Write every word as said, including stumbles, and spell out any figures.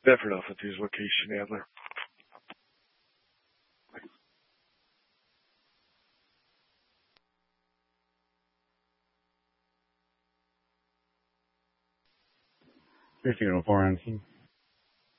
Never enough with his location, Adler. Three signal four on scene.